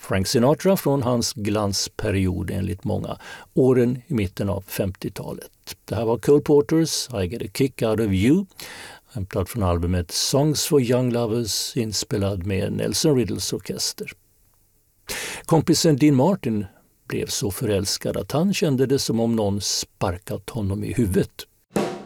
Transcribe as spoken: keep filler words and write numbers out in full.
Frank Sinatra från hans glansperiod enligt många, åren i mitten av femtiotalet. Det här var Cole Porters I Get a Kick Out of You, hämtat från albumet Songs for Young Lovers, inspelad med Nelson Riddles orkester. Kompisen Dean Martin blev så förälskad att han kände det som om någon sparkat honom i huvudet.